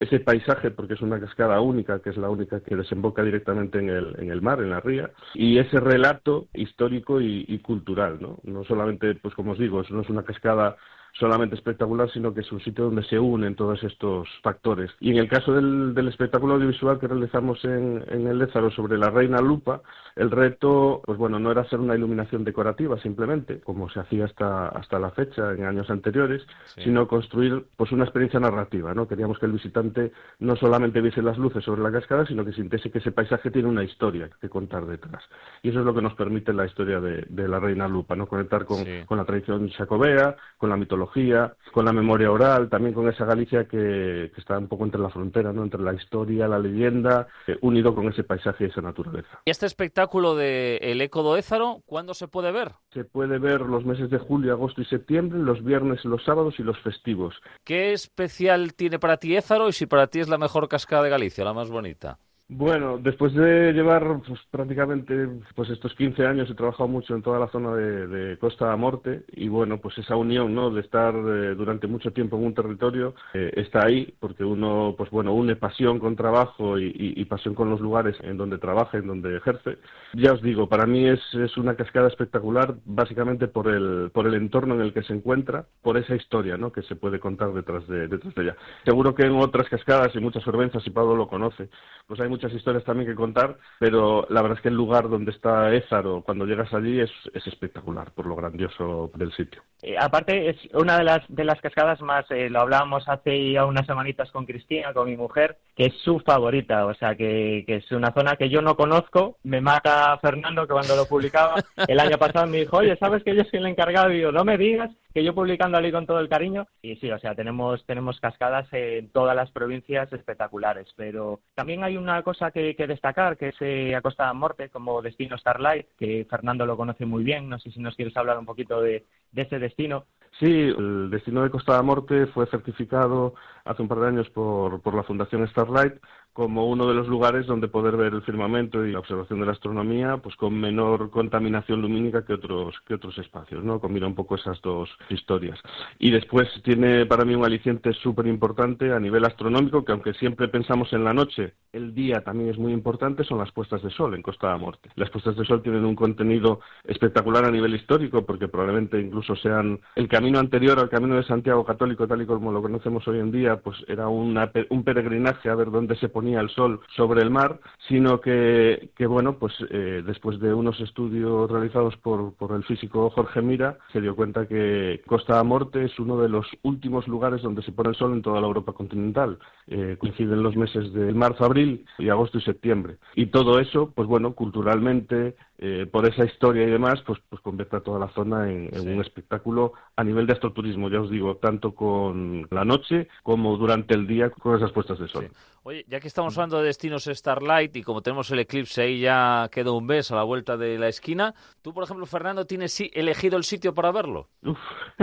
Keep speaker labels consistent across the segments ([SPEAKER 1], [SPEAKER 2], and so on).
[SPEAKER 1] ese paisaje, porque es una cascada única, que es la única que desemboca directamente en el mar, en la ría, y ese relato histórico y cultural, ¿no? No solamente, pues como os digo, no es una cascada solamente espectacular, sino que es un sitio donde se unen todos estos factores. Y en el caso del espectáculo audiovisual que realizamos en el Lézaro sobre la Reina Lupa, el reto, pues bueno, no era hacer una iluminación decorativa simplemente, como se hacía hasta la fecha en años anteriores,
[SPEAKER 2] Sí.
[SPEAKER 1] sino construir pues una experiencia narrativa, ¿no? Queríamos que el visitante no solamente viese las luces sobre la cascada, sino que sintiese que ese paisaje tiene una historia que contar detrás. Y eso es lo que nos permite la historia de la Reina Lupa, ¿no? Conectar
[SPEAKER 2] Sí.
[SPEAKER 1] con la tradición xacobea, con la mitología, con la memoria oral, también con esa Galicia que está un poco entre la frontera, ¿no? Entre la historia, la leyenda, unido con ese paisaje y esa naturaleza.
[SPEAKER 2] ¿Y este espectáculo de El Eco do Ézaro, cuándo se puede ver?
[SPEAKER 1] Se puede ver los meses de julio, agosto y septiembre, los viernes, los sábados y los festivos.
[SPEAKER 2] ¿Qué especial tiene para ti Ézaro y si para ti es la mejor cascada de Galicia, la más bonita?
[SPEAKER 1] Bueno, después de llevar pues, prácticamente pues estos 15 años he trabajado mucho en toda la zona de Costa da Morte y bueno, pues esa unión, ¿no? De estar durante mucho tiempo en un territorio está ahí porque uno pues bueno une pasión con trabajo y pasión con los lugares en donde trabaja, en donde ejerce. Ya os digo, para mí es una cascada espectacular básicamente por el entorno en el que se encuentra, por esa historia, ¿no? Que se puede contar detrás de ella. Seguro que en otras cascadas y muchas Fervenzas, y Pablo lo conoce, pues hay muchas historias también que contar, pero la verdad es que el lugar donde está Ézaro, cuando llegas allí, es espectacular por lo grandioso del sitio.
[SPEAKER 3] Aparte, es una de las cascadas más, lo hablábamos hace ya unas semanitas con Cristina, con mi mujer, que es su favorita, o sea, que es una zona que yo no conozco. Me mata Fernando, que cuando lo publicaba el año pasado me dijo, oye, ¿sabes que yo soy el encargado? Y digo, no me digas, que yo publicando allí con todo el cariño. Y sí, o sea, tenemos cascadas en todas las provincias espectaculares, pero también hay una cosa que destacar, que es a Costa da Morte, como destino Starlight, que Fernando lo conoce muy bien. No sé si nos quieres hablar un poquito de ese destino.
[SPEAKER 1] Sí, el destino de Costa da Morte fue certificado hace un par de años por la Fundación Starlight como uno de los lugares donde poder ver el firmamento y la observación de la astronomía pues con menor contaminación lumínica que otros espacios, ¿no? Combina un poco esas dos historias. Y después tiene para mí un aliciente súper importante a nivel astronómico, que aunque siempre pensamos en la noche, el día también es muy importante, son las puestas de sol en Costa da Morte. Las puestas de sol tienen un contenido espectacular a nivel histórico, porque probablemente incluso sean el camino anterior al Camino de Santiago católico, tal y como lo conocemos hoy en día, pues era un peregrinaje a ver dónde se ponía el sol sobre el mar, sino que bueno, pues después de unos estudios realizados por el físico Jorge Mira, se dio cuenta que Costa da Morte es uno de los últimos lugares donde se pone el sol en toda la Europa continental. Coinciden los meses de marzo, abril y agosto y septiembre. Y todo eso, pues bueno, culturalmente, por esa historia y demás, pues convierte a toda la zona en un espectáculo a nivel de astroturismo, ya os digo, tanto con la noche como durante el día con esas puestas de sol.
[SPEAKER 2] Sí. Oye, ya que estamos hablando de destinos Starlight y como tenemos el eclipse ahí ya queda un mes a la vuelta de la esquina, tú, por ejemplo, Fernando, ¿tienes elegido el sitio para verlo?
[SPEAKER 1] Uf,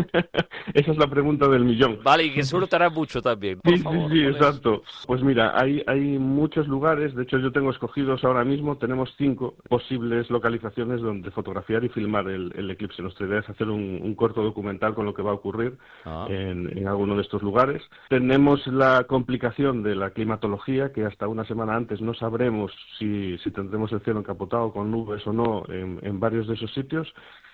[SPEAKER 1] esa es la pregunta del millón.
[SPEAKER 2] Vale, y que seguro te hará mucho también, por favor.
[SPEAKER 1] Sí, exacto. Pues mira, hay muchos lugares, de hecho yo tengo escogidos ahora mismo, tenemos 5 posibles localizaciones donde fotografiar y filmar el eclipse. Nuestra idea es hacer un corto documental con lo que va a ocurrir en alguno de estos lugares. Tenemos la complicación de la climatología, que hasta una semana antes no sabremos si tendremos el cielo encapotado con nubes o no en varios de esos sitios.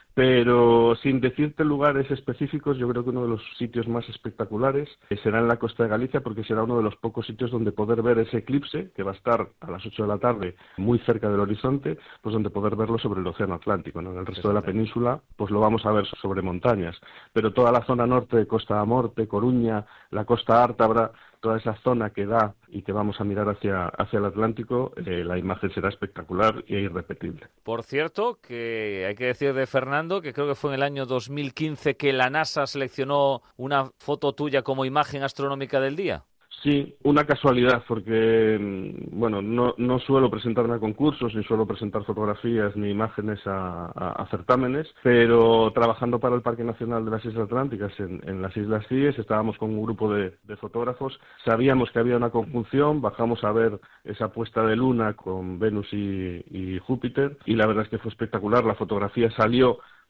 [SPEAKER 1] Pero sin decirte lugares específicos, yo creo que uno de los sitios más espectaculares será en la costa de Galicia, porque será uno de los pocos sitios donde poder ver ese eclipse, que va a estar a las 8 de la tarde muy cerca del horizonte, pues donde poder verlo sobre el océano Atlántico, ¿no? En el resto de la península pues lo vamos a ver sobre montañas, pero toda la zona norte de Costa da Morte, Coruña, la costa ártabra, toda esa zona que da y que vamos a mirar hacia el Atlántico, la imagen será espectacular e irrepetible.
[SPEAKER 2] Por cierto, que hay que decir de Fernando, que creo que fue en el año 2015 que la NASA seleccionó una foto tuya como imagen astronómica del día.
[SPEAKER 1] Sí, una casualidad, porque bueno, no suelo presentarme a concursos, ni suelo presentar fotografías ni imágenes a certámenes, pero trabajando para el Parque Nacional de las Islas Atlánticas en las Islas Cíes, estábamos con un grupo de fotógrafos, sabíamos que había una conjunción, bajamos a ver esa puesta de luna con Venus y Júpiter, y la verdad es que fue espectacular, la fotografía salió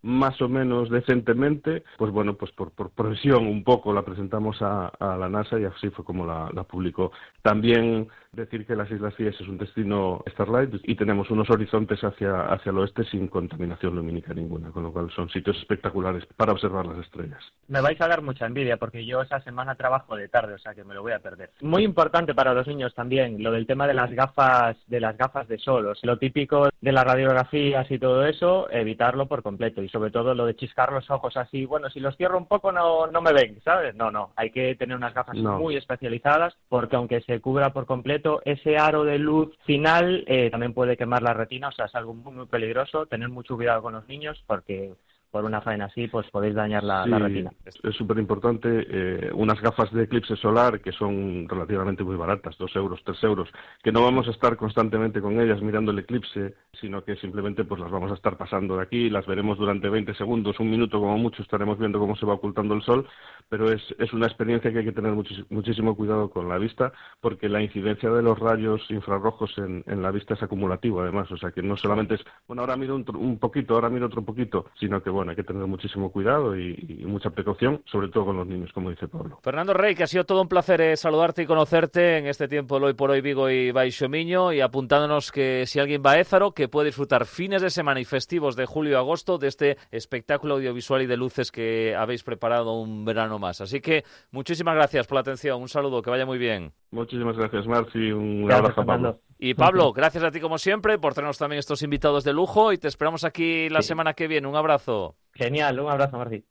[SPEAKER 1] más o menos decentemente, pues bueno, pues por presión un poco la presentamos a la NASA y así fue como la publicó. También decir que las Islas Cíes es un destino Starlight y tenemos unos horizontes hacia el oeste sin contaminación lumínica ninguna, con lo cual son sitios espectaculares para observar las estrellas.
[SPEAKER 3] Me vais a dar mucha envidia porque yo esa semana trabajo de tarde, o sea que me lo voy a perder. Muy importante para los niños también, lo del tema de las gafas de sol. O sea, lo típico de las radiografías y todo eso, evitarlo por completo. Y sobre todo lo de chiscar los ojos así, bueno, si los cierro un poco no me ven, ¿sabes? No, hay que tener unas gafas muy especializadas porque aunque se cubra por completo, ese aro de luz final también puede quemar la retina, o sea, es algo muy, muy peligroso. Tener mucho cuidado con los niños porque por una faena así pues podéis dañar la retina.
[SPEAKER 1] Es súper importante unas gafas de eclipse solar que son relativamente muy baratas, 2 euros, 3 euros, que no vamos a estar constantemente con ellas mirando el eclipse, sino que simplemente pues las vamos a estar pasando de aquí, las veremos durante 20 segundos, un minuto como mucho, estaremos viendo cómo se va ocultando el sol, pero es una experiencia que hay que tener muchísimo cuidado con la vista, porque la incidencia de los rayos infrarrojos en la vista es acumulativa además, o sea que no solamente es, bueno, ahora miro un poquito, ahora miro otro poquito, sino que bueno, hay que tener muchísimo cuidado y mucha precaución, sobre todo con los niños, como dice Pablo.
[SPEAKER 2] Fernando Rey, que ha sido todo un placer saludarte y conocerte en este tiempo del Hoy por Hoy Vigo y Baixo Miño, y apuntándonos que si alguien va a Ézaro, que puede disfrutar fines de semana y festivos de julio y agosto de este espectáculo audiovisual y de luces que habéis preparado un verano más. Así que muchísimas gracias por la atención, un saludo, que vaya muy bien.
[SPEAKER 1] Muchísimas gracias, Marci, un abrazo a Pablo.
[SPEAKER 2] Y Pablo, gracias a ti como siempre por tenernos también estos invitados de lujo y te esperamos aquí la semana que viene. Un abrazo.
[SPEAKER 3] Genial, un abrazo, Marci.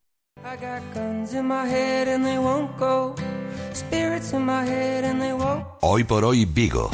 [SPEAKER 4] Hoy por Hoy Vigo.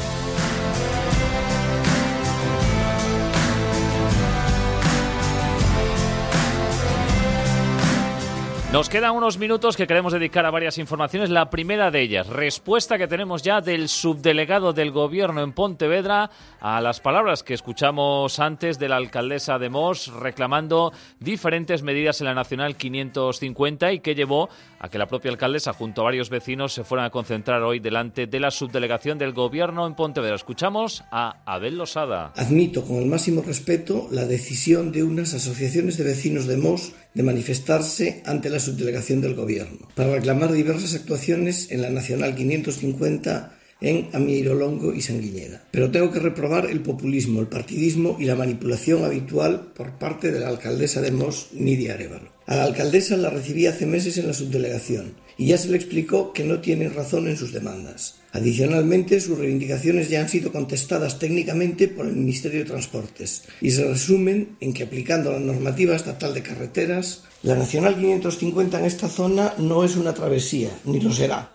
[SPEAKER 2] Nos quedan unos minutos que queremos dedicar a varias informaciones. La primera de ellas, respuesta que tenemos ya del subdelegado del Gobierno en Pontevedra a las palabras que escuchamos antes de la alcaldesa de Mos reclamando diferentes medidas en la Nacional 550 y que llevó a que la propia alcaldesa junto a varios vecinos se fueran a concentrar hoy delante de la subdelegación del Gobierno en Pontevedra. Escuchamos a Abel Losada.
[SPEAKER 5] Admito con el máximo respeto la decisión de unas asociaciones de vecinos de Mos de manifestarse ante la subdelegación del Gobierno para reclamar diversas actuaciones en la Nacional 550 en Amieirolongo y Sanguiñeda. Pero tengo que reprobar el populismo, el partidismo y la manipulación habitual por parte de la alcaldesa de Mos, Nidia Arévalo. A la alcaldesa la recibí hace meses en la subdelegación y ya se le explicó que no tiene razón en sus demandas. Adicionalmente, sus reivindicaciones ya han sido contestadas técnicamente por el Ministerio de Transportes y se resumen en que aplicando la normativa estatal de carreteras, la Nacional 550 en esta zona no es una travesía, ni lo será.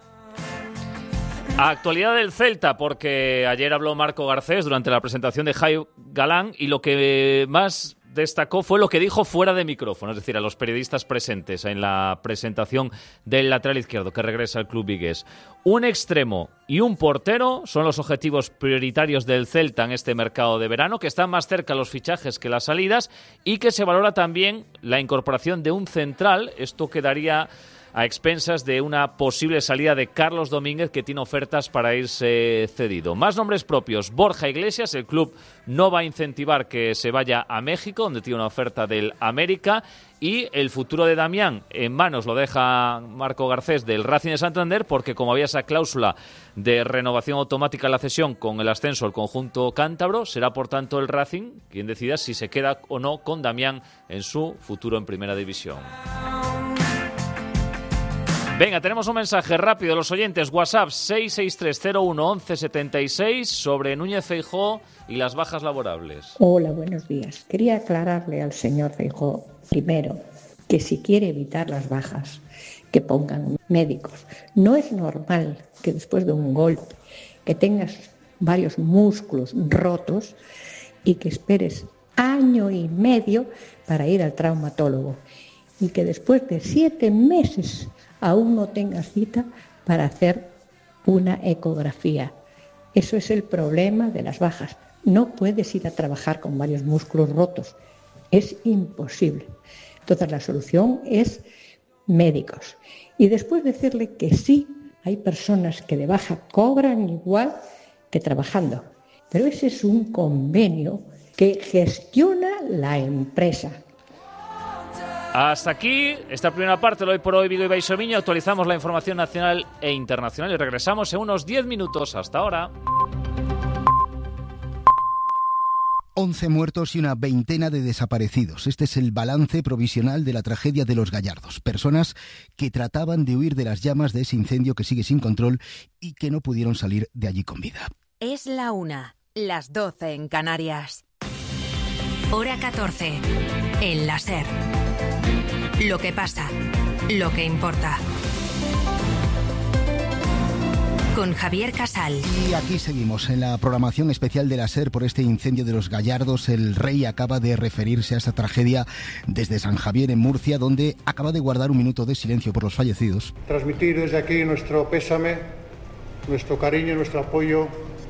[SPEAKER 2] Actualidad del Celta, porque ayer habló Marco Garcés durante la presentación de Jai Galán y lo que más destacó fue lo que dijo fuera de micrófono, es decir, a los periodistas presentes en la presentación del lateral izquierdo que regresa al club vigués. Un extremo y un portero son los objetivos prioritarios del Celta en este mercado de verano, que están más cerca los fichajes que las salidas y que se valora también la incorporación de un central. Esto quedaría a expensas de una posible salida de Carlos Domínguez, que tiene ofertas para irse cedido. Más nombres propios. Borja Iglesias, el club no va a incentivar que se vaya a México, donde tiene una oferta del América. Y el futuro de Damián en manos lo deja Marco Garcés del Racing de Santander, porque como había esa cláusula de renovación automática en la cesión con el ascenso al conjunto cántabro, será por tanto el Racing quien decida si se queda o no con Damián en su futuro en Primera División. Venga, tenemos un mensaje rápido de los oyentes. WhatsApp 663011176 sobre Núñez Feijóo y las bajas laborables.
[SPEAKER 6] Hola, buenos días. Quería aclararle al señor Feijóo, primero, que si quiere evitar las bajas, que pongan médicos. No es normal que después de un golpe, que tengas varios músculos rotos y que esperes 1 año y medio para ir al traumatólogo. Y que después de 7 meses aún no tengas cita para hacer una ecografía. Eso es el problema de las bajas. No puedes ir a trabajar con varios músculos rotos. Es imposible. Entonces la solución es médicos. Y después decirle que sí, hay personas que de baja cobran igual que trabajando. Pero ese es un convenio que gestiona la empresa.
[SPEAKER 2] Hasta aquí esta primera parte de Hoy por Hoy Vigo y Baixomiño. Actualizamos la información nacional e internacional y regresamos en unos 10 minutos. Hasta ahora.
[SPEAKER 4] 11 muertos y una veintena de desaparecidos. Este es el balance provisional de la tragedia de Los Gallardos. Personas que trataban de huir de las llamas de ese incendio que sigue sin control y que no pudieron salir de allí con vida.
[SPEAKER 7] Es la 1, las 12 en Canarias. Hora 14, en la SER. Lo que pasa, lo que importa. Con Javier Casal.
[SPEAKER 4] Y aquí seguimos en la programación especial de la SER por este incendio de Los Gallardos. El rey acaba de referirse a esta tragedia desde San Javier en Murcia, donde acaba de guardar un minuto de silencio por los fallecidos.
[SPEAKER 8] Transmitir desde aquí nuestro pésame, nuestro cariño, nuestro apoyo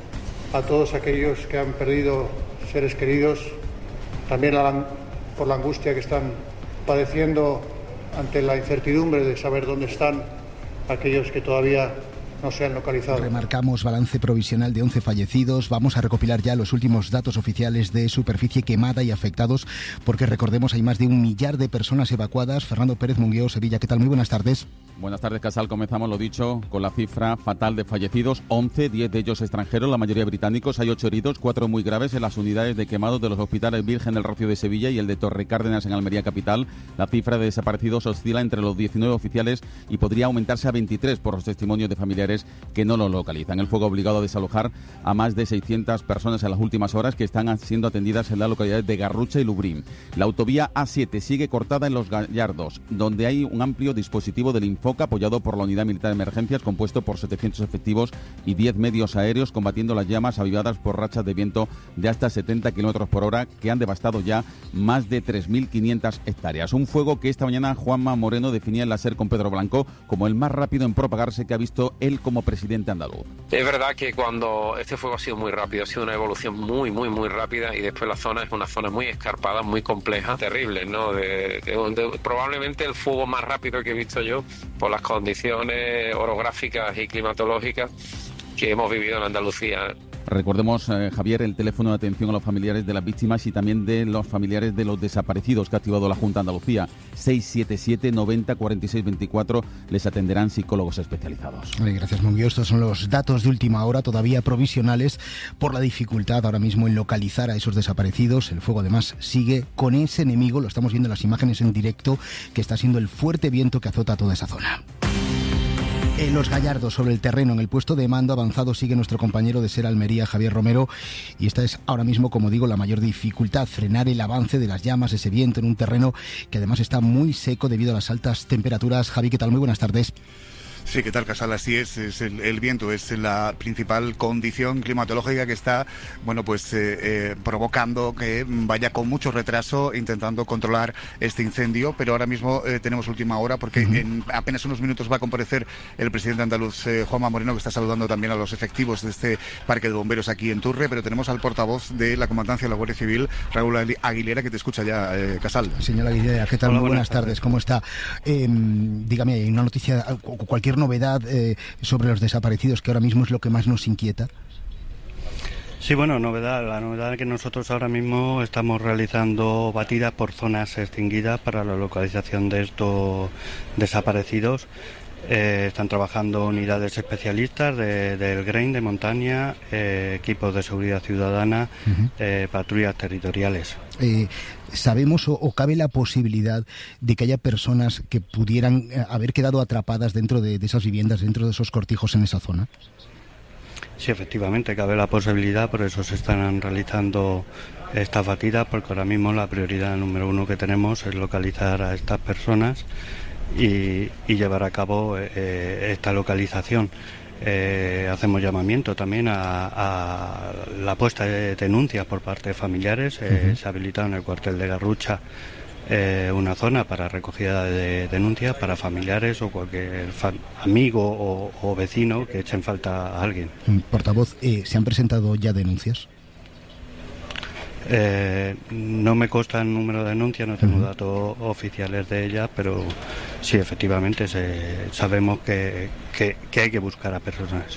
[SPEAKER 8] a todos aquellos que han perdido seres queridos, también por la angustia que están padeciendo ante la incertidumbre de saber dónde están aquellos que todavía no se han localizado.
[SPEAKER 4] Remarcamos balance provisional de 11 fallecidos. Vamos a recopilar ya los últimos datos oficiales de superficie quemada y afectados, porque recordemos hay más de 1 millar de personas evacuadas. Fernando Pérez Mungueo, Sevilla, ¿qué tal? Muy buenas tardes.
[SPEAKER 9] Buenas tardes, Casal. Comenzamos, lo dicho, con la cifra fatal de fallecidos. 11, 10 de ellos extranjeros, la mayoría británicos. Hay 8 heridos, 4 muy graves en las unidades de quemados de los hospitales Virgen del Rocío de Sevilla y el de Torre Cárdenas en Almería capital. La cifra de desaparecidos oscila entre los 19 oficiales y podría aumentarse a 23 por los testimonios de familiares que no lo localizan. El fuego ha obligado a desalojar a más de 600 personas en las últimas horas, que están siendo atendidas en las localidades de Garrucha y Lubrín. La autovía A7 sigue cortada en Los Gallardos, donde hay un amplio dispositivo del Infoca apoyado por la Unidad Militar de Emergencias, compuesto por 700 efectivos y 10 medios aéreos, combatiendo las llamas avivadas por rachas de viento de hasta 70 km por hora que han devastado ya más de 3.500 hectáreas. Un fuego que esta mañana Juanma Moreno definía en la SER con Pedro Blanco como el más rápido en propagarse que ha visto él como presidente andaluz.
[SPEAKER 10] Es verdad que cuando este fuego ha sido muy rápido, ha sido una evolución muy rápida, y después la zona es una zona muy escarpada, muy compleja, terrible, ¿no? Probablemente el fuego más rápido que he visto yo por las condiciones orográficas y climatológicas que hemos vivido en Andalucía.
[SPEAKER 9] Recordemos, Javier, el teléfono de atención a los familiares de las víctimas y también de los familiares de los desaparecidos que ha activado la Junta de Andalucía. 677 90 46 24. Les atenderán psicólogos especializados.
[SPEAKER 4] Gracias, Munguio. Estos son los datos de última hora, todavía provisionales por la dificultad ahora mismo en localizar a esos desaparecidos. El fuego, además, sigue con ese enemigo, lo estamos viendo en las imágenes en directo, que está siendo el fuerte viento que azota toda esa zona. En Los Gallardos, sobre el terreno, en el puesto de mando avanzado, sigue nuestro compañero de SER Almería, Javier Romero, y esta es ahora mismo, como digo, la mayor dificultad, frenar el avance de las llamas, ese viento en un terreno que además está muy seco debido a las altas temperaturas. Javi, ¿qué tal? Muy buenas tardes.
[SPEAKER 11] Sí, ¿qué tal, Casal? Así es el viento es la principal condición climatológica que está, provocando que vaya con mucho retraso intentando controlar este incendio, pero ahora mismo tenemos última hora porque en apenas unos minutos va a comparecer el presidente andaluz, Juanma Moreno, que está saludando también a los efectivos de este parque de bomberos aquí en Turre, pero tenemos al portavoz de la Comandancia de la Guardia Civil, Raúl Aguilera, que te escucha ya, Casal.
[SPEAKER 4] Señora Aguilera, ¿qué tal? Hola, muy buenas tardes. ¿Cómo está? Dígame, ¿hay una noticia, cualquier novedad sobre los desaparecidos, que ahora mismo es lo que más nos inquieta?
[SPEAKER 12] Sí, bueno, la novedad es que nosotros ahora mismo estamos realizando batidas por zonas extinguidas para la localización de estos desaparecidos. Están trabajando unidades especialistas del GREIN de montaña, equipos de seguridad ciudadana, patrullas territoriales.
[SPEAKER 4] ¿Sabemos o cabe la posibilidad de que haya personas que pudieran haber quedado atrapadas dentro de esas viviendas, dentro de esos cortijos en esa zona?
[SPEAKER 12] Sí, efectivamente, cabe la posibilidad, por eso se están realizando estas batidas, porque ahora mismo la prioridad número 1 que tenemos es localizar a estas personas y llevar a cabo esta localización. Hacemos llamamiento también a la puesta de denuncias por parte de familiares. Se ha habilitado en el cuartel de Garrucha una zona para recogida de denuncias para familiares o cualquier amigo o vecino que echen falta a alguien.
[SPEAKER 4] Portavoz, ¿se han presentado ya denuncias?
[SPEAKER 12] No me consta el número de denuncias, no tengo datos oficiales de ellas, pero sí, efectivamente sabemos que hay que buscar a personas.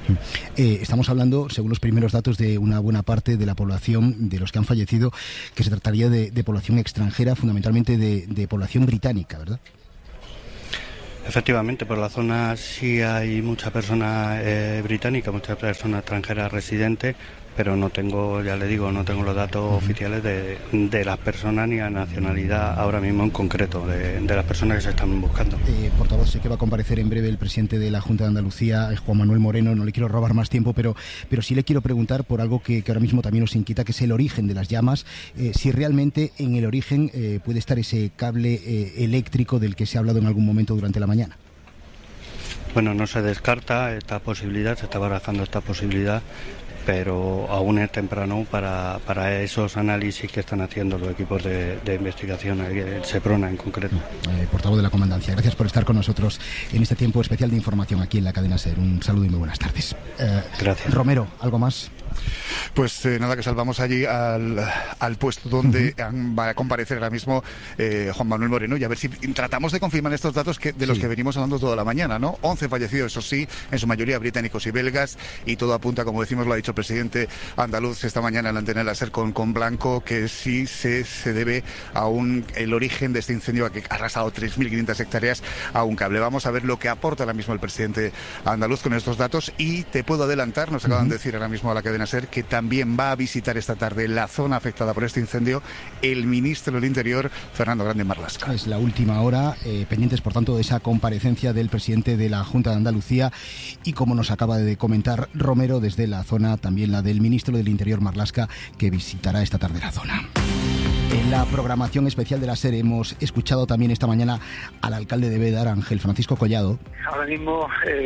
[SPEAKER 4] Estamos hablando, según los primeros datos, de una buena parte de la población, de los que han fallecido, que se trataría de población extranjera, fundamentalmente de población británica, ¿verdad?
[SPEAKER 12] Efectivamente, por la zona sí hay mucha persona británica, mucha persona extranjera residente, pero no tengo, ya le digo, no tengo los datos oficiales de las personas ni la nacionalidad ahora mismo en concreto, de las personas que se están buscando.
[SPEAKER 4] Portavoz, sé que va a comparecer en breve el presidente de la Junta de Andalucía, Juan Manuel Moreno. No le quiero robar más tiempo, pero sí le quiero preguntar por algo que ahora mismo también nos inquieta, que es el origen de las llamas. Si realmente en el origen puede estar ese cable eléctrico del que se ha hablado en algún momento durante la mañana.
[SPEAKER 12] Bueno, no se descarta esta posibilidad, se está barajando esta posibilidad, pero aún es temprano para esos análisis que están haciendo los equipos de investigación, el SEPRONA en concreto.
[SPEAKER 4] Portavoz de la Comandancia, gracias por estar con nosotros en este tiempo especial de información aquí en la cadena SER. Un saludo y muy buenas tardes.
[SPEAKER 12] Gracias.
[SPEAKER 4] Romero, ¿algo más?
[SPEAKER 11] Pues nada, que salvamos allí al puesto donde va a comparecer ahora mismo Juan Manuel Moreno, y a ver si tratamos de confirmar estos datos de los que venimos hablando toda la mañana, ¿no? 11 fallecidos, eso sí, en su mayoría británicos y belgas, y todo apunta, como decimos, lo ha dicho el presidente andaluz esta mañana en la antena de la SER con Blanco, que sí se debe a el origen de este incendio que ha arrasado 3.500 hectáreas a un cable. Vamos a ver lo que aporta ahora mismo el presidente andaluz con estos datos, y te puedo adelantar, nos acaban de decir ahora mismo a la cadena SER, que también va a visitar esta tarde la zona afectada por este incendio el ministro del Interior, Fernando Grande Marlaska.
[SPEAKER 4] Es la última hora, pendientes por tanto de esa comparecencia del presidente de la Junta de Andalucía, y como nos acaba de comentar Romero, desde la zona también la del ministro del Interior Marlaska, que visitará esta tarde la zona. En la programación especial de la SER hemos escuchado también esta mañana al alcalde de Bédar, Ángel Francisco Collado.
[SPEAKER 13] Ahora mismo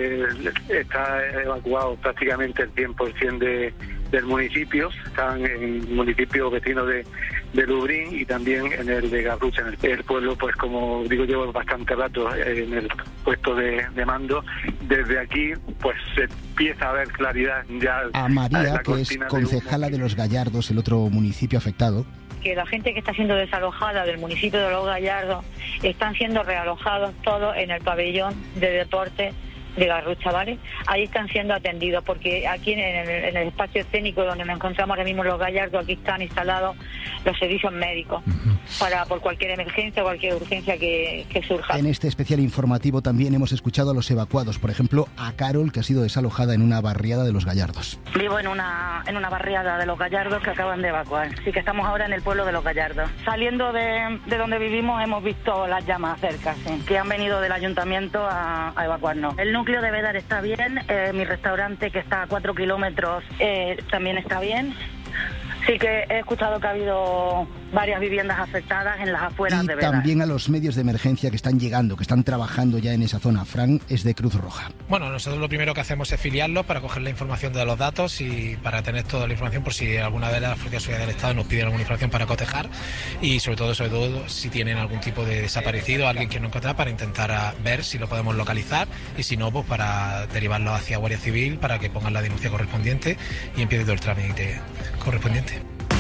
[SPEAKER 13] está evacuado prácticamente el 100% del municipio. Están en municipios vecinos de Lubrín y también en el de Garrucha. En el pueblo, pues como digo, llevo bastante rato en el puesto de mando. Desde aquí, pues se empieza a ver claridad ya.
[SPEAKER 4] A María, que es concejala de Los Gallardos, el otro municipio afectado.
[SPEAKER 14] Que la gente que está siendo desalojada del municipio de Los Gallardos están siendo realojados todos en el pabellón de deporte de Garrucha, ¿vale? Ahí están siendo atendidos, porque aquí en el espacio escénico donde nos encontramos ahora mismo en Los Gallardos, aquí están instalados los servicios médicos por cualquier emergencia o cualquier urgencia que surja.
[SPEAKER 4] En este especial informativo también hemos escuchado a los evacuados, por ejemplo a Carol, que ha sido desalojada en una barriada de Los Gallardos.
[SPEAKER 15] Vivo en una barriada de Los Gallardos que acaban de evacuar, así que estamos ahora en el pueblo de Los Gallardos. Saliendo de donde vivimos hemos visto las llamas cerca, sí, que han venido del ayuntamiento a evacuarnos. El núcleo de Bédar está bien, mi restaurante, que está a 4 kilómetros, también está bien. Sí que he escuchado que ha habido varias viviendas afectadas en las afueras de Bédar.
[SPEAKER 4] Y también a los medios de emergencia que están llegando, que están trabajando ya en esa zona. Fran es de Cruz Roja.
[SPEAKER 16] Bueno, nosotros lo primero que hacemos es filiarlos para coger la información de los datos y para tener toda la información por si alguna de las fuerzas de seguridad del Estado nos piden alguna información para cotejar, y sobre todo si tienen algún tipo de desaparecido, alguien que no encontrar, para intentar ver si lo podemos localizar, y si no, pues para derivarlo hacia Guardia Civil para que pongan la denuncia correspondiente y empiece todo el trámite correspondiente.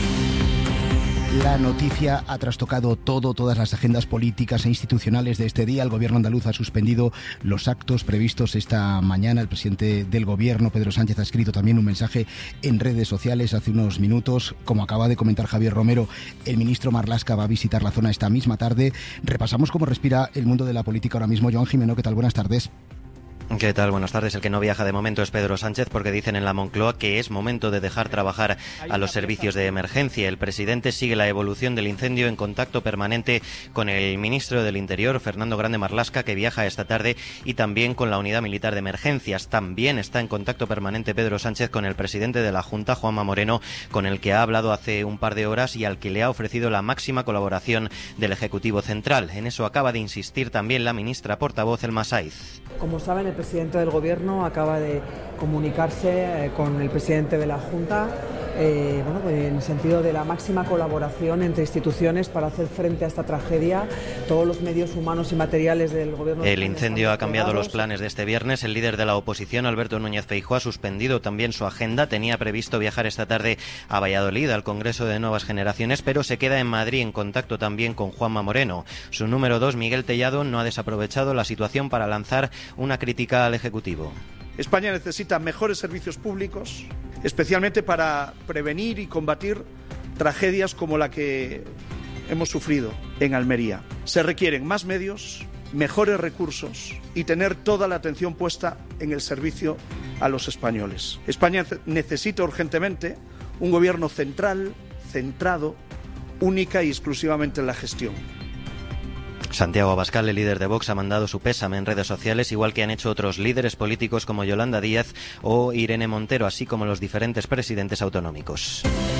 [SPEAKER 4] La noticia ha trastocado todas las agendas políticas e institucionales de este día. El gobierno andaluz ha suspendido los actos previstos esta mañana. El presidente del gobierno, Pedro Sánchez, ha escrito también un mensaje en redes sociales hace unos minutos. Como acaba de comentar Javier Romero, el ministro Marlaska va a visitar la zona esta misma tarde. Repasamos cómo respira el mundo de la política ahora mismo. Joan Jimeno, ¿qué tal? Buenas tardes.
[SPEAKER 17] ¿Qué tal? Buenas tardes. El que no viaja de momento es Pedro Sánchez, porque dicen en la Moncloa que es momento de dejar trabajar a los servicios de emergencia. El presidente sigue la evolución del incendio en contacto permanente con el ministro del Interior, Fernando Grande Marlaska, que viaja esta tarde, y también con la Unidad Militar de Emergencias. También está en contacto permanente Pedro Sánchez con el presidente de la Junta, Juanma Moreno, con el que ha hablado hace un par de horas y al que le ha ofrecido la máxima colaboración del Ejecutivo Central. En eso acaba de insistir también la ministra portavoz, Elma Saiz.
[SPEAKER 18] Como saben, el presidente del Gobierno acaba de comunicarse con el presidente de la Junta en el sentido de la máxima colaboración entre instituciones para hacer frente a esta tragedia. Todos los medios humanos y materiales del Gobierno.
[SPEAKER 17] El incendio ha cambiado los planes de este viernes. El líder de la oposición, Alberto Núñez Feijóo, ha suspendido también su agenda. Tenía previsto viajar esta tarde a Valladolid, al Congreso de Nuevas Generaciones, pero se queda en Madrid en contacto también con Juanma Moreno. Su número 2, Miguel Tellado, no ha desaprovechado la situación para lanzar una crítica al Ejecutivo.
[SPEAKER 19] España necesita mejores servicios públicos, especialmente para prevenir y combatir tragedias como la que hemos sufrido en Almería. Se requieren más medios, mejores recursos y tener toda la atención puesta en el servicio a los españoles. España necesita urgentemente un gobierno central, centrado, única y exclusivamente en la gestión.
[SPEAKER 17] Santiago Abascal, el líder de Vox, ha mandado su pésame en redes sociales, igual que han hecho otros líderes políticos como Yolanda Díaz o Irene Montero, así como los diferentes presidentes autonómicos.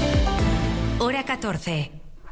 [SPEAKER 7] Hora 14.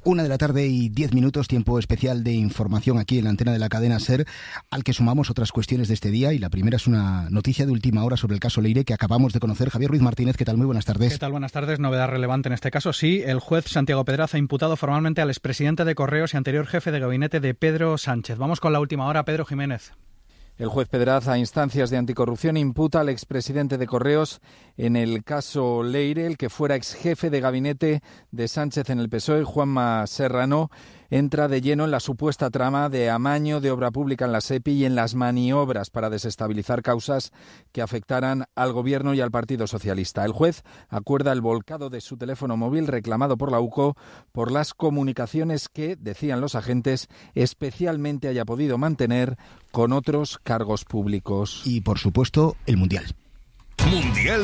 [SPEAKER 4] 1:10 p.m, tiempo especial de información aquí en la antena de la cadena SER, al que sumamos otras cuestiones de este día, y la primera es una noticia de última hora sobre el caso Leire que acabamos de conocer. Javier Ruiz Martínez, ¿qué tal? Muy buenas tardes.
[SPEAKER 20] ¿Qué tal? Buenas tardes. Novedad relevante en este caso. Sí, el juez Santiago Pedraz ha imputado formalmente al expresidente de Correos y anterior jefe de gabinete de Pedro Sánchez. Vamos con la última hora, Pedro Jiménez.
[SPEAKER 21] El juez Pedraz, a instancias de anticorrupción, imputa al expresidente de Correos en el caso Leire, el que fuera exjefe de gabinete de Sánchez en el PSOE, Juanma Serrano, entra de lleno en la supuesta trama de amaño de obra pública en la SEPI y en las maniobras para desestabilizar causas que afectaran al Gobierno y al Partido Socialista. El juez acuerda el volcado de su teléfono móvil reclamado por la UCO por las comunicaciones que, decían los agentes, especialmente haya podido mantener con otros cargos públicos.
[SPEAKER 4] Y, por supuesto, el Mundial.
[SPEAKER 22] Mundial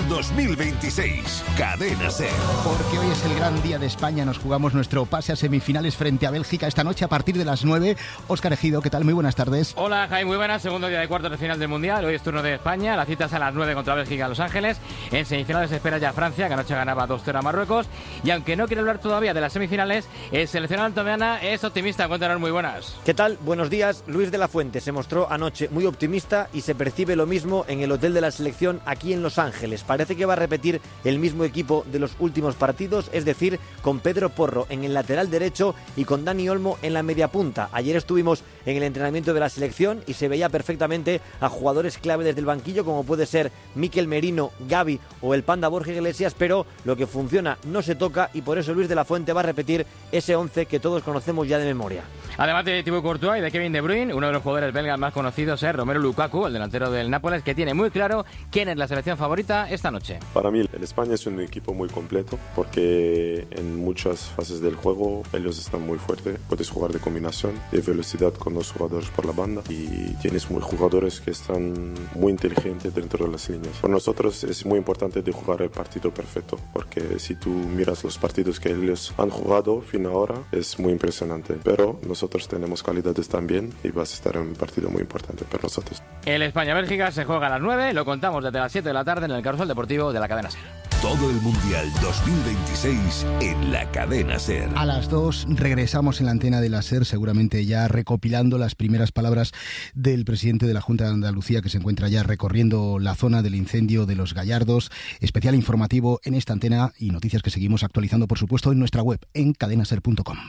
[SPEAKER 22] 2026, Cadena SER.
[SPEAKER 4] Porque hoy es el gran día de España, nos jugamos nuestro pase a semifinales frente a Bélgica esta noche a partir de las 9. Óscar Ejido, ¿qué tal? Muy buenas tardes.
[SPEAKER 23] Hola, Jaime, muy buenas. Segundo día de cuartos de final del Mundial. Hoy es turno de España. La cita es a las 9 contra Bélgica en Los Ángeles. En semifinales se espera ya Francia, que anoche ganaba 2-0 a Marruecos. Y aunque no quiere hablar todavía de las semifinales, el seleccionado antomeana es optimista. Cuéntanos, muy buenas.
[SPEAKER 24] ¿Qué tal? Buenos días. Luis de la Fuente se mostró anoche muy optimista y se percibe lo mismo en el hotel de la selección aquí en Los Ángeles. Parece que va a repetir el mismo equipo de los últimos partidos, es decir, con Pedro Porro en el lateral derecho y con Dani Olmo en la media punta. Ayer estuvimos en el entrenamiento de la selección y se veía perfectamente a jugadores clave desde el banquillo, como puede ser Mikel Merino, Gavi o el Panda Borja Iglesias, pero lo que funciona no se toca y por eso Luis de la Fuente va a repetir ese 11 que todos conocemos ya de memoria.
[SPEAKER 23] Además de Thibaut Courtois y de Kevin De Bruyne, uno de los jugadores belgas más conocidos es Romelu Lukaku, el delantero del Nápoles, que tiene muy claro quién es la selección favorita esta noche.
[SPEAKER 25] Para mí, el España es un equipo muy completo porque en muchas fases del juego ellos están muy fuertes. Puedes jugar de combinación, de velocidad con dos jugadores por la banda y tienes muy jugadores que están muy inteligentes dentro de las líneas. Para nosotros es muy importante de jugar el partido perfecto porque si tú miras los partidos que ellos han jugado fin ahora es muy impresionante. Pero nosotros tenemos calidades también y vas a estar en un partido muy importante para nosotros.
[SPEAKER 23] El España-Bélgica se juega a las 9, lo contamos desde las 7 de la tarde en el Carrusel Deportivo de la cadena SER.
[SPEAKER 22] Todo el Mundial 2026 en la cadena SER.
[SPEAKER 4] A las 2 regresamos en la antena de la SER, seguramente ya recopilando las primeras palabras del presidente de la Junta de Andalucía, que se encuentra ya recorriendo la zona del incendio de Los Gallardos. Especial informativo en esta antena y noticias que seguimos actualizando, por supuesto, en nuestra web, en cadenaser.com.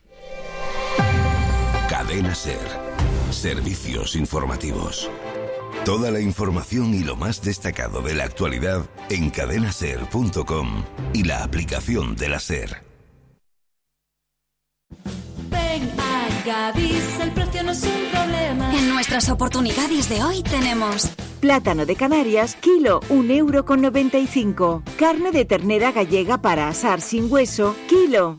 [SPEAKER 22] Cadena SER. Servicios informativos. Toda la información y lo más destacado de la actualidad en cadenaser.com y la aplicación de la SER.
[SPEAKER 26] Ven a Gadis, el precio no es un problema.
[SPEAKER 27] En nuestras oportunidades de hoy tenemos
[SPEAKER 28] plátano de Canarias, kilo, 1,95 €. Carne de ternera gallega para asar sin hueso, kilo,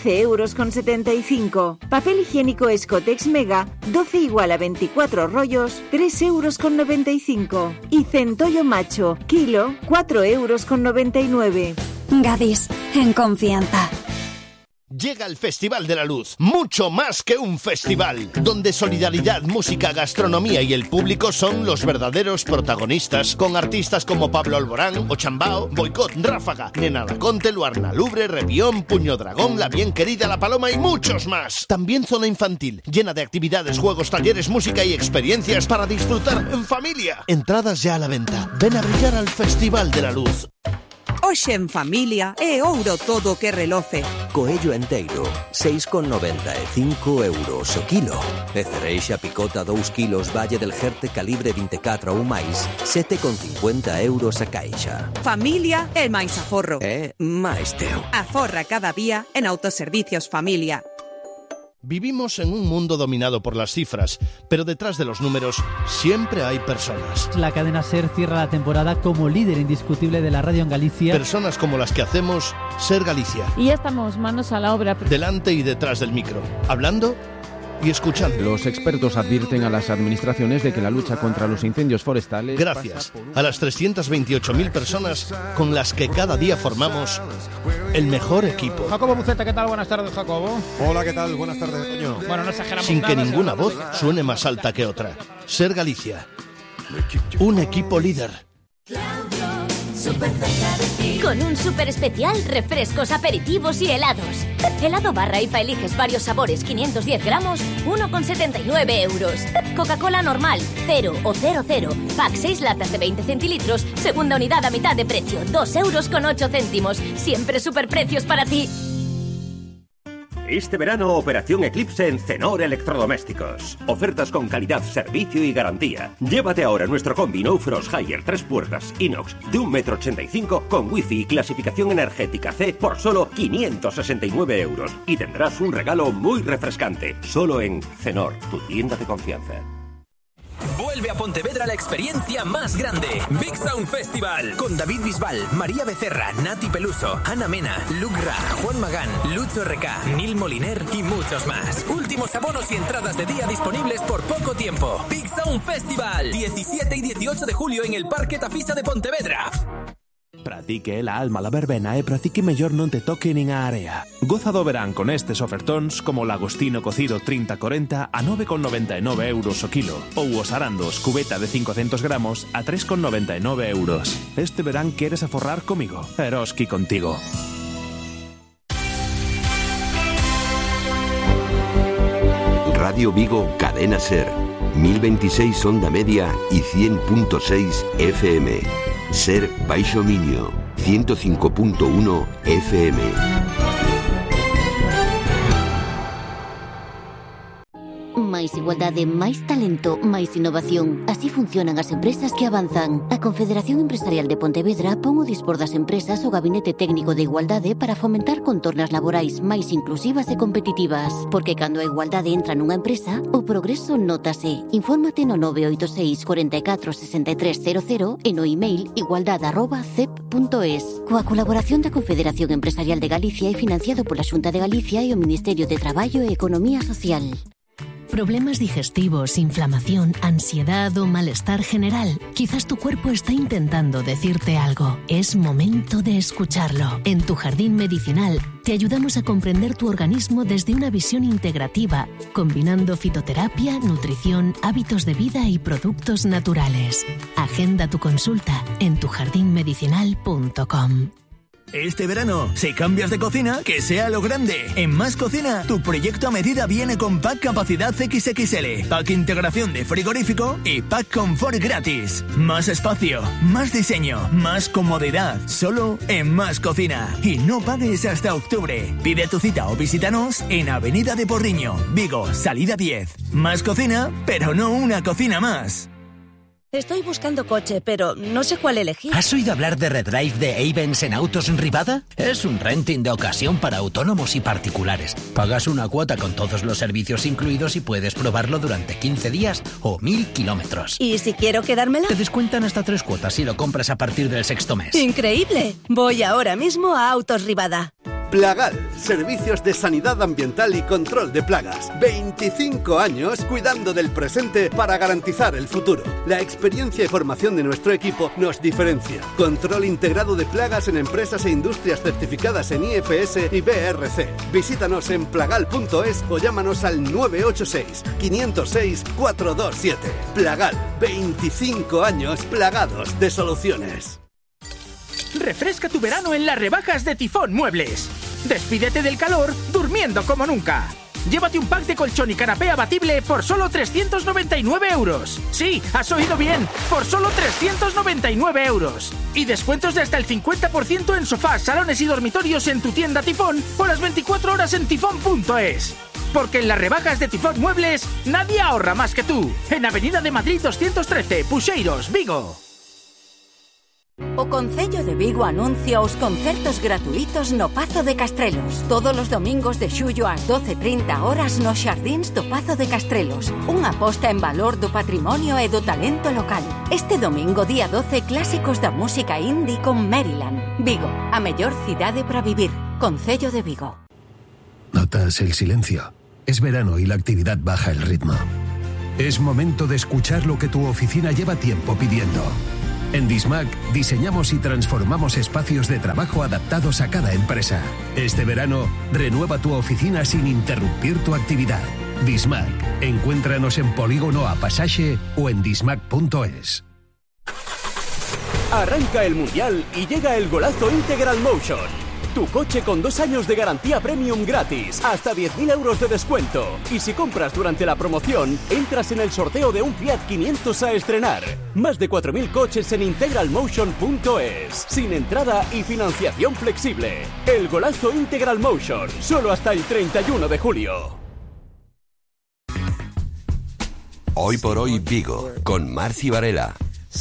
[SPEAKER 28] 15,75 €. Papel higiénico Escotex Mega, 12 igual a 24 rollos, 3,95 €. Y centollo macho, kilo, 4,99
[SPEAKER 27] €. Gadis, en confianza.
[SPEAKER 29] Llega el Festival de la Luz, mucho más que un festival, donde solidaridad, música, gastronomía y el público son los verdaderos protagonistas, con artistas como Pablo Alborán, Ochambao, Boicot, Ráfaga, Nena Laconte, Luarna Lubre, Rebión, Puño Dragón, La Bien Querida, La Paloma y muchos más. También zona infantil, llena de actividades, juegos, talleres, música y experiencias para disfrutar en familia. Entradas ya a la venta. Ven a brillar al Festival de la Luz.
[SPEAKER 30] Hoxe en familia é ouro todo que reloce.
[SPEAKER 31] Coello enteiro, 6,95 € o kilo. E cereixa picota 2 kilos Valle del Jerte calibre 24 ou máis, 7,50 € a caixa.
[SPEAKER 30] Familia é máis aforro.
[SPEAKER 31] É máis teu.
[SPEAKER 30] Aforra cada día en Autoservicios Familia.
[SPEAKER 29] Vivimos en un mundo dominado por las cifras, pero detrás de los números siempre hay personas.
[SPEAKER 1] La cadena SER cierra la temporada como líder indiscutible de la radio en Galicia.
[SPEAKER 29] Personas como las que hacemos SER Galicia.
[SPEAKER 2] Y ya estamos manos a la obra.
[SPEAKER 29] Delante y detrás del micro, hablando y escuchando.
[SPEAKER 3] Los expertos advierten a las administraciones de que la lucha contra los incendios forestales...
[SPEAKER 29] Gracias a las 328.000 personas con las que cada día formamos el mejor equipo.
[SPEAKER 5] Jacobo Buceta, ¿qué tal? Buenas tardes, Jacobo.
[SPEAKER 6] Hola, ¿qué tal? Buenas tardes, Toño.
[SPEAKER 5] Bueno, no exageramos
[SPEAKER 29] Sin
[SPEAKER 5] nada,
[SPEAKER 29] que ninguna voz suene más alta que otra. SER Galicia. Un equipo líder.
[SPEAKER 27] Con un súper especial, refrescos, aperitivos y helados. Helado barra IFA eliges varios sabores, 510 gramos, 1,79 euros. Coca-Cola normal, 0 o 00. Pack 6 latas de 20 centilitros, segunda unidad a mitad de precio, 2,08 euros. Siempre superprecios para ti.
[SPEAKER 8] Este verano, Operación Eclipse en Cenor Electrodomésticos. Ofertas con calidad, servicio y garantía. Llévate ahora nuestro combi No Frost Higher 3 puertas inox de 1,85 m con wifi y clasificación energética C por solo 569 euros. Y tendrás un regalo muy refrescante. Solo en Cenor, tu tienda de confianza.
[SPEAKER 9] Vuelve a Pontevedra la experiencia más grande. Big Sound Festival. Con David Bisbal, María Becerra, Nati Peluso, Ana Mena, Luke Ra, Juan Magán, Lucho RK, Neil Moliner y muchos más. Últimos abonos y entradas de día disponibles por poco tiempo. Big Sound Festival. 17 y 18 de julio en el Parque Tafisa de Pontevedra.
[SPEAKER 10] Pratique la alma la verbena e pratique mellor non te toque nin a area. Goza do verán con estes ofertóns como o lagostino cocido 30-40 a 9,99 euros o kilo ou os arandos cubeta de 500 gramos a 3,99 euros. Este verán queres aforrar comigo, Eroski contigo.
[SPEAKER 22] Radio Vigo, Cadena SER, 1026 onda media y 100.6 FM. SER Baixo Miño, 105.1 FM.
[SPEAKER 11] Máis igualdade, máis talento, máis innovación. Así funcionan as empresas que avanzan. A Confederación Empresarial de Pontevedra pon o dispor das empresas o Gabinete Técnico de Igualdade para fomentar contornas laborais máis inclusivas e competitivas. Porque cando a igualdade entra nunha empresa, o progreso nótase. Infórmate no 986 44 6300 e no email igualdade@cep.es. Coa colaboración da Confederación Empresarial de Galicia e financiado pola Xunta de Galicia e o Ministerio de Traballo e Economía Social.
[SPEAKER 12] Problemas digestivos, inflamación, ansiedad o malestar general. Quizás tu cuerpo está intentando decirte algo. Es momento de escucharlo. En Tu Jardín Medicinal te ayudamos a comprender tu organismo desde una visión integrativa, combinando fitoterapia, nutrición, hábitos de vida y productos naturales. Agenda tu consulta en tujardinmedicinal.com.
[SPEAKER 13] Este verano, si cambias de cocina, que sea lo grande. En Más Cocina, tu proyecto a medida viene con pack capacidad XXL, pack integración de frigorífico y pack confort gratis. Más espacio, más diseño, más comodidad. Solo en Más Cocina. Y no pagues hasta octubre. Pide tu cita o visítanos en Avenida de Porriño, Vigo, salida 10. Más Cocina, pero no una cocina más.
[SPEAKER 32] Estoy buscando coche, pero no sé cuál elegir.
[SPEAKER 33] ¿Has oído hablar de Redrive de Avens en Autos en Rivada? Es un renting de ocasión para autónomos y particulares. Pagas una cuota con todos los servicios incluidos y puedes probarlo durante 15 días o 1000 kilómetros.
[SPEAKER 32] ¿Y si quiero quedármela?
[SPEAKER 33] Te descuentan hasta 3 cuotas si lo compras a partir del 6º mes.
[SPEAKER 32] ¡Increíble! Voy ahora mismo a Autos Rivada.
[SPEAKER 34] Plagal, servicios de sanidad ambiental y control de plagas. 25 años cuidando del presente para garantizar el futuro. La experiencia y formación de nuestro equipo nos diferencia. Control integrado de plagas en empresas e industrias certificadas en IFS y BRC. Visítanos en plagal.es o llámanos al 986 506 427. Plagal, 25 años plagados de soluciones.
[SPEAKER 35] Refresca tu verano en las rebajas de Tifón Muebles. Despídete del calor durmiendo como nunca. Llévate un pack de colchón y canapé abatible por solo 399 euros. Sí, has oído bien, por solo 399 euros. Y descuentos de hasta el 50% en sofás, salones y dormitorios en tu tienda Tifón o las 24 horas en tifón.es. Porque en las rebajas de Tifón Muebles nadie ahorra más que tú. En Avenida de Madrid 213, Puxeiros, Vigo.
[SPEAKER 4] O Concello de Vigo anuncia os concertos gratuitos no Pazo de Castrelos. Todos os domingos de xullo ás 12:30 horas nos xardíns do Pazo de Castrelos. Unha aposta en valor do patrimonio e do talento local. Este domingo, día 12, clásicos da música indie con Maryland. Vigo, a mellor cidade para vivir. Concello de Vigo.
[SPEAKER 7] ¿Notas el silencio? Es verano y la actividad baja el ritmo. Es momento de escuchar lo que tu oficina lleva tiempo pidiendo. En Dismac diseñamos y transformamos espacios de trabajo adaptados a cada empresa. Este verano, renueva tu oficina sin interrumpir tu actividad. Dismac. Encuéntranos en Polígono A Pasaje o en dismac.es.
[SPEAKER 14] Arranca el Mundial y llega el golazo Integral Motion. Tu coche con 2 años de garantía premium gratis, hasta 10.000 euros de descuento. Y si compras durante la promoción, entras en el sorteo de un Fiat 500 a estrenar. Más de 4.000 coches en integralmotion.es. Sin entrada y financiación flexible. El golazo Integral Motion, solo hasta el 31 de julio.
[SPEAKER 22] Hoy por hoy Vigo, con Marci Varela.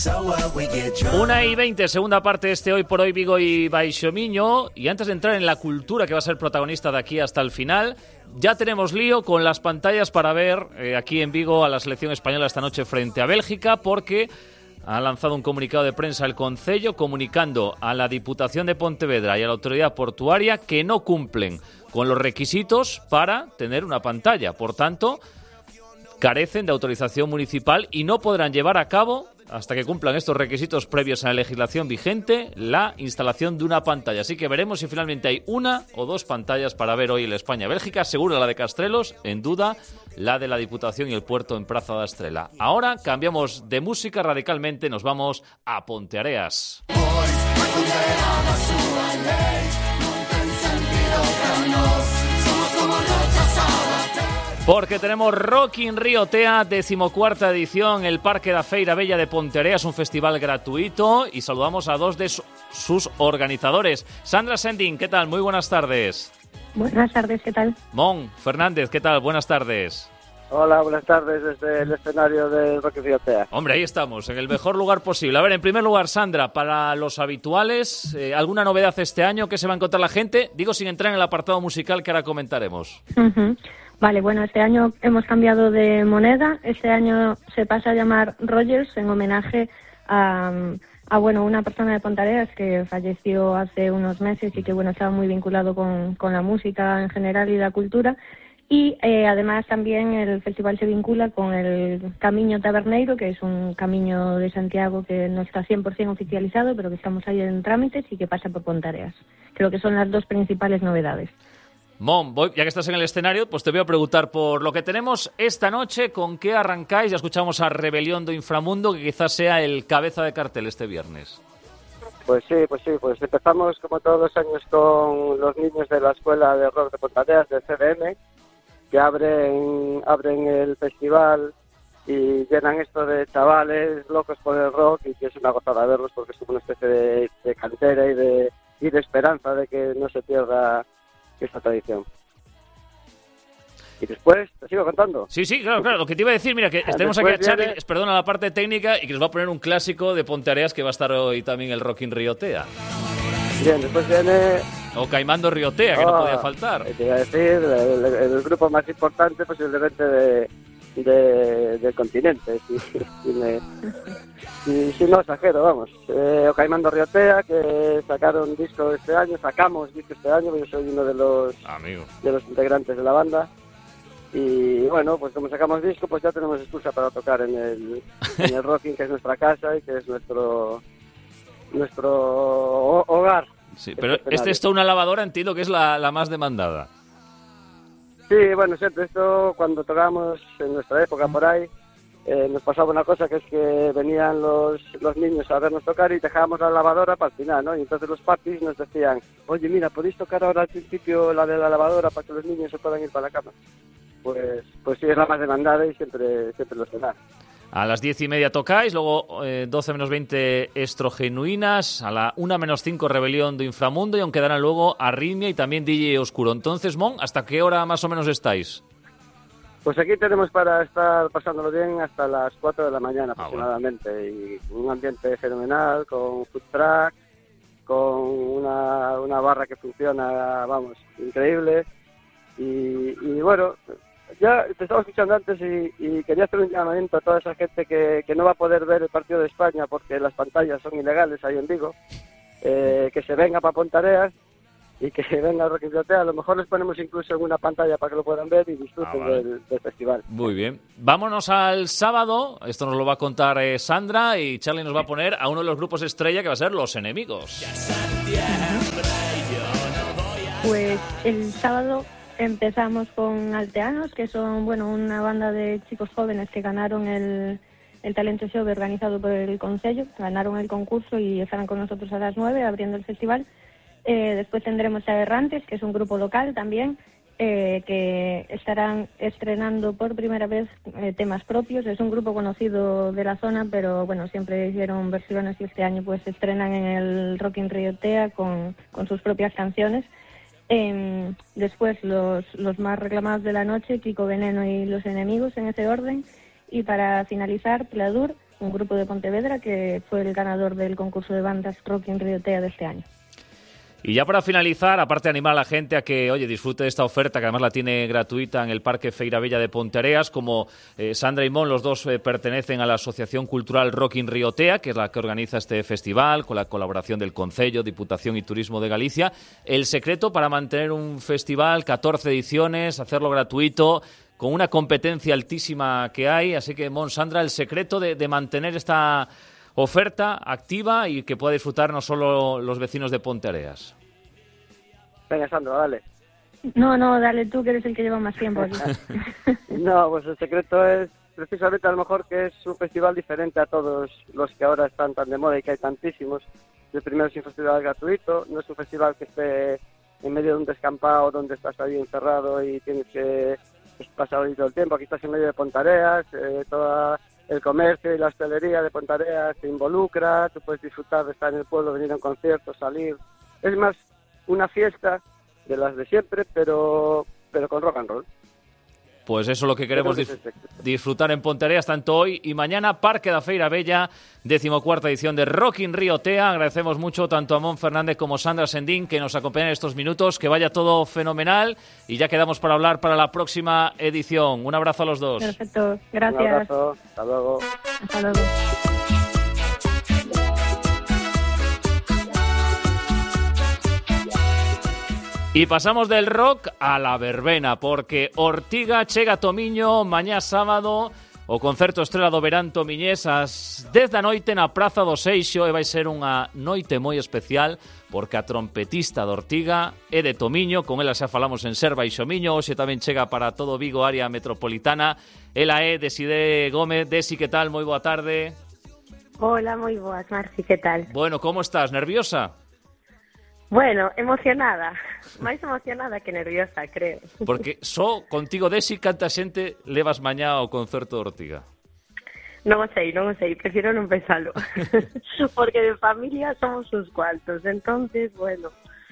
[SPEAKER 5] 1:20, segunda parte de este Hoy por Hoy Vigo y Baixomiño. Y antes de entrar en la cultura que va a ser protagonista de aquí hasta el final, ya tenemos lío con las pantallas para ver aquí en Vigo a la selección española esta noche frente a Bélgica, porque ha lanzado un comunicado de prensa el Concello comunicando a la Diputación de Pontevedra y a la Autoridad Portuaria que no cumplen con los requisitos para tener una pantalla. Por tanto, carecen de autorización municipal y no podrán llevar a cabo, hasta que cumplan estos requisitos previos a la legislación vigente, la instalación de una pantalla. Así que veremos si finalmente hay 1 o 2 pantallas para ver hoy el España-Bélgica. Seguro la de Castrelos, en duda la de la Diputación y el Puerto en Praza da Estrela. Ahora cambiamos de música radicalmente, nos vamos a Ponteareas. Porque tenemos Rock in Rio Tea, 14ª edición, el Parque da Feira Bella de Ponteareas, un festival gratuito, y saludamos a 2 de sus organizadores. Sandra Sending, ¿qué tal? Muy buenas tardes.
[SPEAKER 15] Buenas tardes, ¿qué tal?
[SPEAKER 5] Mon Fernández, ¿qué tal? Buenas tardes.
[SPEAKER 16] Hola, buenas tardes desde el escenario del Rock in Rio Tea.
[SPEAKER 5] Hombre, ahí estamos, en el mejor lugar posible. A ver, en primer lugar, Sandra, para los habituales, ¿alguna novedad este año que se va a encontrar la gente? Digo, sin entrar en el apartado musical que ahora comentaremos.
[SPEAKER 15] Vale, bueno, este año hemos cambiado de moneda. Este año se pasa a llamar Rogers en homenaje a una persona de Ponteareas que falleció hace unos meses y que, bueno, estaba muy vinculado con la música en general y la cultura. Y además también el festival se vincula con el Camiño Taberneiro, que es un camino de Santiago que no está 100% oficializado, pero que estamos ahí en trámites y que pasa por Ponteareas. Creo que son las 2 principales novedades.
[SPEAKER 5] Mon, ya que estás en el escenario, pues te voy a preguntar por lo que tenemos esta noche. ¿Con qué arrancáis? Ya escuchamos a Rebelión do Inframundo, que quizás sea el cabeza de cartel este viernes.
[SPEAKER 16] Pues sí, pues empezamos como todos los años con los niños de la Escuela de Rock de Ponteareas, del CDM, que abren el festival y llenan esto de chavales locos por el rock, y que es una gozada verlos porque es como una especie de cantera y de esperanza de que no se pierda esta tradición. Y después, ¿te sigo contando?
[SPEAKER 5] Sí, claro. Lo que te iba a decir, mira, que tenemos aquí a Charlie, perdona, la parte técnica, y que nos va a poner un clásico de Ponteareas que va a estar hoy también el Rock in Rio Tea.
[SPEAKER 16] Bien, después viene...
[SPEAKER 5] O Caimando Río Tea, que no podía faltar.
[SPEAKER 16] Te iba a decir, el grupo más importante posiblemente del continente, si no exagero, vamos. O Caimando Río Tea, que sacamos disco este año, yo soy uno de los integrantes de la banda. Y bueno, pues como sacamos disco, pues ya tenemos excusa para tocar en el Rocking, que es nuestra casa y que es nuestro hogar.
[SPEAKER 5] Sí, pero este es toda una lavadora, entiendo que es la más demandada.
[SPEAKER 16] Sí, bueno, siempre esto, cuando tocábamos en nuestra época por ahí, nos pasaba una cosa, que es que venían los niños a vernos tocar y dejábamos la lavadora para el final, ¿no? Y entonces los papis nos decían, oye, mira, ¿podéis tocar ahora al principio la de la lavadora para que los niños se puedan ir para la cama? Pues sí, es la más demandada y siempre lo será.
[SPEAKER 5] A las 10:30 tocáis, luego 12 menos 20 Estrogenuinas, a la 1 menos 5 Rebelión do Inframundo, y aún quedarán luego Arritmia y también DJ Oscuro. Entonces, Mon, ¿hasta qué hora más o menos estáis?
[SPEAKER 16] Pues aquí tenemos para estar pasándolo bien hasta las 4 de la mañana aproximadamente, y un ambiente fenomenal, con food truck, con una barra que funciona, vamos, increíble. Y bueno, ya te estaba escuchando antes y quería hacer un llamamiento a toda esa gente que no va a poder ver el partido de España porque las pantallas son ilegales ahí en Vigo, que se venga para Pontareas y que venga al Rock in Rio Tea. A lo mejor les ponemos incluso en una pantalla para que lo puedan ver y disfruten del festival.
[SPEAKER 5] Muy bien. Vámonos al sábado. Esto nos lo va a contar Sandra, y Charlie nos va a poner a uno de los grupos estrella que va a ser Los Enemigos.
[SPEAKER 15] Pues el sábado empezamos con Alteanos, que son una banda de chicos jóvenes que ganaron el talento show organizado por el Concello. Ganaron el concurso y estarán con nosotros a las 9 abriendo el festival. Después tendremos a Errantes, que es un grupo local también, que estarán estrenando por primera vez temas propios. Es un grupo conocido de la zona, pero siempre hicieron versiones y este año pues estrenan en el Rock in Rio Tea con sus propias canciones. Después los más reclamados de la noche, Kiko Veneno y Los Enemigos, en ese orden. Y para finalizar, Pladur, un grupo de Pontevedra que fue el ganador del concurso de bandas Rock in Rio Tea de este año.
[SPEAKER 5] Y ya para finalizar, aparte de animar a la gente a que, disfrute de esta oferta, que además la tiene gratuita en el Parque Feira Bella de Ponteareas, como Sandra y Mon, los dos pertenecen a la Asociación Cultural Rock in Rio Tea, que es la que organiza este festival, con la colaboración del Concello, Diputación y Turismo de Galicia. El secreto para mantener un festival, 14 ediciones, hacerlo gratuito, con una competencia altísima que hay. Así que, Mon, Sandra, el secreto de mantener esta oferta activa y que pueda disfrutar no solo los vecinos de Ponteareas.
[SPEAKER 16] Venga, Sandra, dale.
[SPEAKER 15] No, dale tú, que eres el que lleva más tiempo aquí.
[SPEAKER 16] No, pues el secreto es precisamente a lo mejor que es un festival diferente a todos los que ahora están tan de moda y que hay tantísimos. El primero es un festival gratuito, no es un festival que esté en medio de un descampado donde estás ahí encerrado y tienes que pasar ahí todo el tiempo. Aquí estás en medio de Pontareas, toda el comercio y la hostelería de Pontareas se involucra, tú puedes disfrutar de estar en el pueblo, venir a un concierto, salir. Es más una fiesta de las de siempre, pero con rock and roll.
[SPEAKER 5] Pues eso es lo que queremos disfrutar en Ponteareas, tanto hoy y mañana. Parque da Feira Bella, 14ª edición de Rock in Rio Tea. Agradecemos mucho tanto a Mon Fernández como Sandra Sendín que nos acompañan estos minutos. Que vaya todo fenomenal y ya quedamos para hablar para la próxima edición. Un abrazo a los dos.
[SPEAKER 15] Perfecto, gracias.
[SPEAKER 16] Un abrazo, hasta luego.
[SPEAKER 15] Hasta luego.
[SPEAKER 5] Y pasamos del rock a la verbena, porque Ortiga chega Tomiño mañá sábado o concerto estrela do verán tomiñés ás 10 da noite na Praza do Seixo, e vai ser unha noite moi especial porque a trompetista de Ortiga é de Tomiño, con ela xa falamos en Ser Baixo Miño, hoxe tamén chega para todo Vigo, área metropolitana. Ela é Deside Gómez. Desi, que tal? Moi boa tarde.
[SPEAKER 1] Hola, moi boas, Marci, que tal?
[SPEAKER 5] Bueno, como estás? Nerviosa?
[SPEAKER 1] Bueno, emocionada. Máis emocionada que nerviosa, creo.
[SPEAKER 5] Porque só contigo, Desi, canta xente levas mañá ao concerto de Ortiga?
[SPEAKER 1] Non o sei, prefiero non pensalo. Porque de familia somos uns cuantos, entonces, bueno,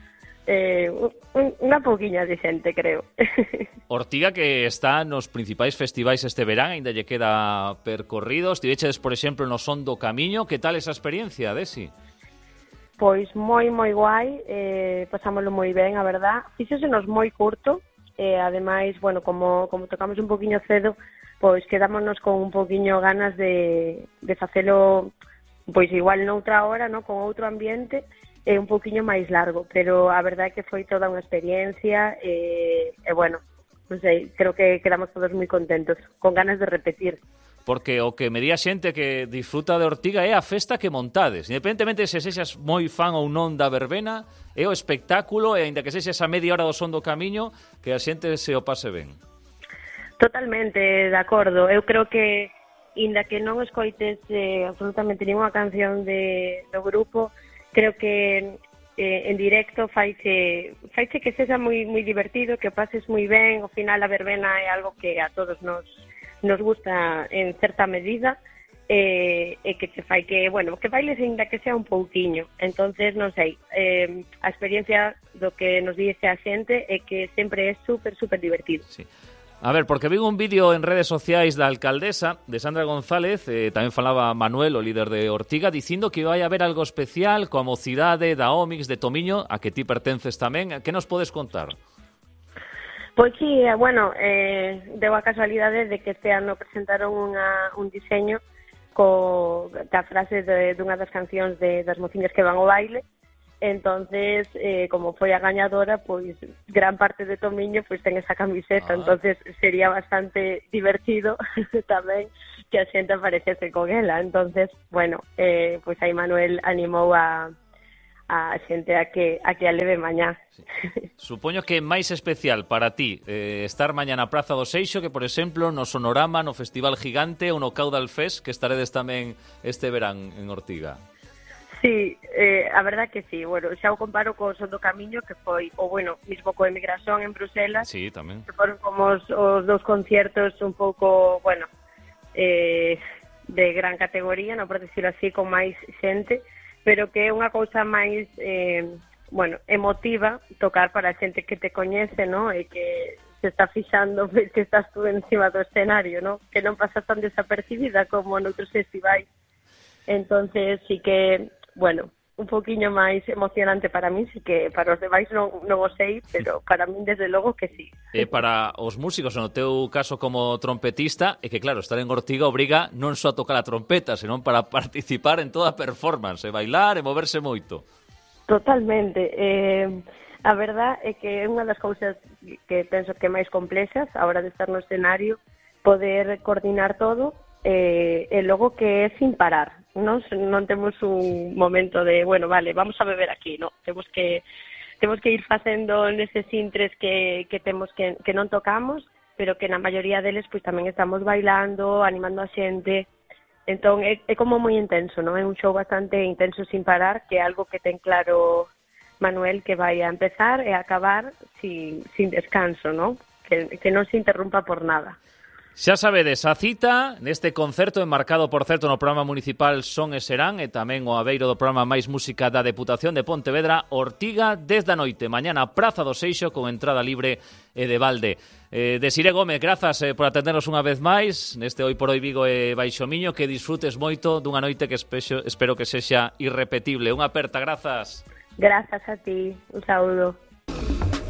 [SPEAKER 1] unha pouquiña de xente, creo.
[SPEAKER 5] Ortiga, que está nos principais festivais este verán, ainda lle queda percorrido. Estivechedes, por exemplo, no Son do Camiño. Que tal esa experiencia, Desi?
[SPEAKER 1] Pois moi guai, pasámoslo moi ben, a verdad. Fíxosenos moi curto, ademais, bueno, como tocamos un poquinho cedo, pois quedámonos con un poquinho ganas de facelo, pois igual noutra hora, no, con outro ambiente, un poquinho máis largo, pero a verdade é que foi toda unha experiencia, e bueno, non sei, creo que quedamos todos moi contentos, con ganas de repetir.
[SPEAKER 5] Porque o que me di a xente que disfruta de Ortiga é a festa que montades. Independentemente se sexas moi fan ou non da verbena, é o espectáculo, e aínda que sexas a media hora do Son do Camiño, que a xente se o pase ben.
[SPEAKER 1] Totalmente de acordo. Eu creo que, aínda que non escoites absolutamente ninguna canción do grupo, creo que en directo faiche que sexa moi divertido, que pases moi ben. Ao final a verbena é algo que a todos nos gusta en certa medida, e que che fai que, bueno, que bailes ainda que sea un pouquiño. Entonces, non sei, a experiencia do que nos dice a xente é que sempre é super divertido.
[SPEAKER 5] Sí. A ver, porque vi un vídeo en redes sociais da alcaldesa, de Sandra González, tamén falaba Manuel, o líder de Ortiga, dicindo que vai haber algo especial coa mocidade da Ómix de Tomiño, a que ti pertences tamén. Que nos podes contar?
[SPEAKER 1] Pois sí, bueno, deu a casualidade de que este ano presentaron un diseño ca frase dunha das cancións das mociñas que van ao baile. Entonces, como foi a gañadora, pois gran parte de Tomiño pois ten esa camiseta, entonces sería bastante divertido tamén que a xente aparecese con ela. Entonces, bueno, pois aí Manuel animou a xente a que a leve mañá.
[SPEAKER 5] Sí. Supoño que é máis especial para ti estar mañá na Praza do Seixo que, por exemplo, no Sonorama, no Festival Gigante ou no Caudal Fest, que estaredes tamén este verán en Ortiga.
[SPEAKER 1] Sí, a verdad que sí. Bueno, xa o comparo co Son do Camiño, que foi, o bueno, mismo co Emigración en Bruselas.
[SPEAKER 5] Sí, tamén.
[SPEAKER 1] Que foron como os dous conciertos un pouco, bueno, de gran categoría, non por decirlo así, con máis xente, pero que é unha cousa máis, bueno, emotiva tocar para a xente que te coñece, ¿no? E que se está fixando que estás tú encima do escenario, ¿no? Que non pasa tan desapercibida como noutros festivais. Entonces, sí que, bueno, un poquinho máis emocionante para mí, sí que para os demais non o sei, pero para mí desde logo que sí.
[SPEAKER 5] Para os músicos, no teu caso como trompetista, é que claro, estar en Ortiga obriga non só a tocar a trompeta, senón para participar en toda a performance, bailar e moverse moito.
[SPEAKER 1] Totalmente. A verdad é que é unha das cousas que penso que máis complexas a hora de estar no escenario, poder coordinar todo e logo que é sin parar. Non temos un momento de, bueno, vale, vamos a beber aquí, no, temos que ir facendo neses intres que temos que non tocamos, pero que na maioría deles pois tamén estamos bailando, animando a xente. Entón é como moi intenso, non? É un show bastante intenso sin parar, que é algo que ten claro Manuel que vai a empezar e a acabar sin descanso, non? Que non se interrumpa por nada.
[SPEAKER 5] Xa sabedes, a cita neste concerto enmarcado, por certo, no programa municipal Son e Serán e tamén o abeiro do programa Máis Música da Deputación de Pontevedra, Ortiga, desde a noite, mañana Praza do Seixo con entrada libre e de balde. Desiré Gómez, grazas por atendernos unha vez máis neste Hoy por Hoy Vigo e Baixo Miño, que disfrutes moito dunha noite que espero que sexa irrepetible. Unha aperta, grazas.
[SPEAKER 1] Grazas a ti, un saúdo.